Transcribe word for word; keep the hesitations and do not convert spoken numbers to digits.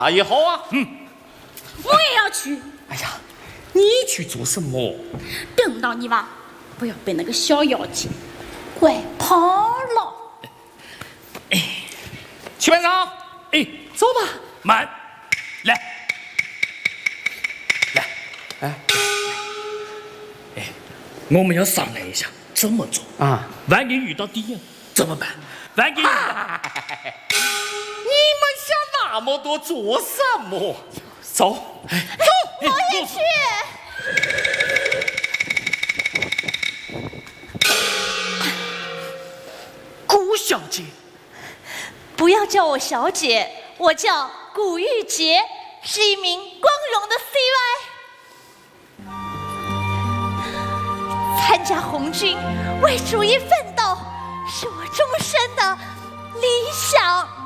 啊，也好啊，嗯， 我也要去。 哎呀，你去做什么？ 等到你吧，不要被那个小妖精拐跑了。 哎，去班长，哎，走吧，慢，来，来，哎，哎，我们要商量一下怎么做啊？万一遇到敌人怎么办？万一遇到……啊、你们想那么多做什么？走，哎， 走，我也去。 顾小姐， 不要叫我小姐，我叫古玉洁，是一名光荣的 C Y。参加红军，为主义奋斗，是我终身的理想。